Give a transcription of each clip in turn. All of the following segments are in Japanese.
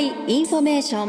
災インフォメーショ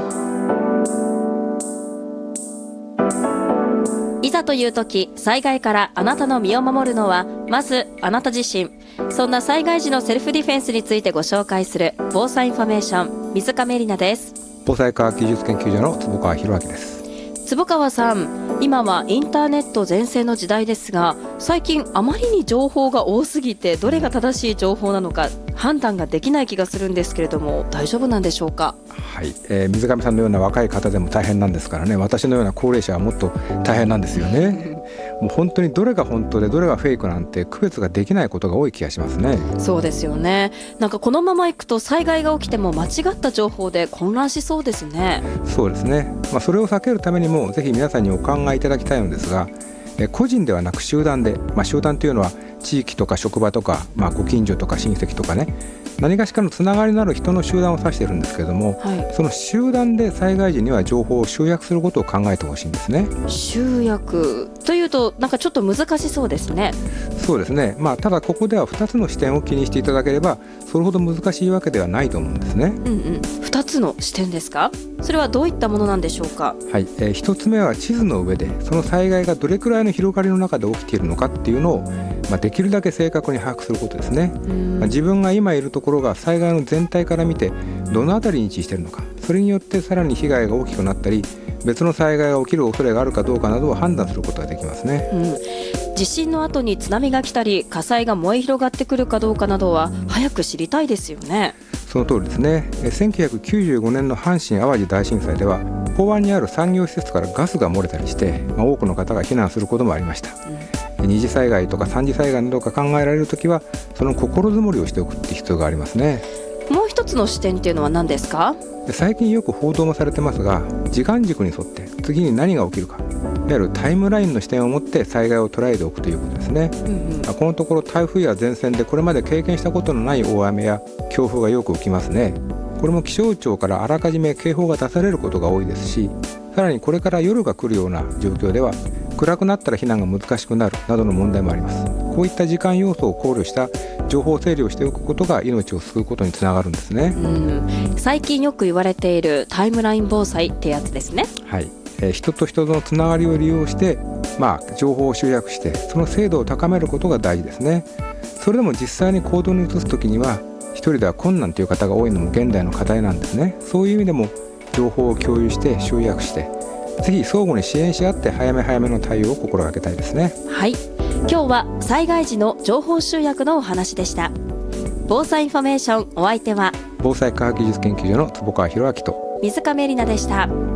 ン。いざという時、災害からあなたの身を守るのはまずあなた自身。そんな災害時のセルフディフェンスについてご紹介する防災インフォメーション、水上里奈です。 防災科学技術研究所の坪川博明です。 坪川さん、今はインターネット全盛の時代ですが、最近あまりに情報が多すぎてどれが正しい情報なのか判断ができない気がするんですけれども、大丈夫なんでしょうか？ はい、水上さんのような若い方でも大変なんですからね。私のような高齢者はもっと大変なんですよね。もう本当にどれが本当でどれがフェイクなんて区別ができないことが多い気がしますね。 そうですよね。なんかこのままいくと災害が起きても間違った情報で混乱しそうですね。 そうですね、それを避けるためにもぜひ皆さんにお考えいただきたいのですが、個人ではなく集団で、集団というのは地域とか職場とか、ご近所とか親戚とかね、何かしらのつながりのある人の集団を指しているんですけれども、その集団で災害時には情報を集約することを考えてほしいんですね。 集約というとなんかちょっと難しそうですね。 そうですね、ただここでは2つの視点を気にしていただければそれほど難しいわけではないと思うんですね。 2つの視点ですか？それはどういったものなんでしょうか？ はい、1つ目は地図の上でその災害がどれくらいの広がりの中で起きているのかっていうのを、できるだけ正確に把握することですね。自分が今いるところが災害の全体から見てどのあたりに位置しているのか、それによってさらに被害が大きくなったり別の災害が起きる恐れがあるかどうかなどを判断することができますね。 地震の後に津波が来たり火災が燃え広がってくるかどうかなどは早く知りたいですよね。 その通りですね。1995年の阪神・淡路大震災では港湾にある産業施設からガスが漏れたりして、多くの方が避難することもありました。二次災害とか三次災害などが考えられるときはその心づもりをしておくって必要がありますね。 もう一つの視点っていうのは何ですか？ 最近よく報道もされてますが、時間軸に沿って次に何が起きるか、いわゆるタイムラインの視点を持って災害を捉えておくということですね。このところ台風や前線でこれまで経験したことのない大雨や強風がよく起きますね。これも気象庁からあらかじめ警報が出されることが多いですし、さらにこれから夜が来るような状況では暗くなったら避難が難しくなるなどの問題もあります。こういった時間要素を考慮した情報整理をしておくことが命を救うことにつながるんですね。 最近よく言われているタイムライン防災ってやつですね。 はい、人と人とのつながりを利用して、情報を集約してその精度を高めることが大事ですね。それでも実際に行動に移すときには一人では困難という方が多いのも現代の課題なんですね。そういう意味でも情報を共有して集約してぜひ相互に支援し合って早め早めの対応を心がけたいですね。 はい、今日は災害時の情報集約のお話でした。防災インフォメーション、お相手は防災科学技術研究所の坪川博明と水上里奈でした。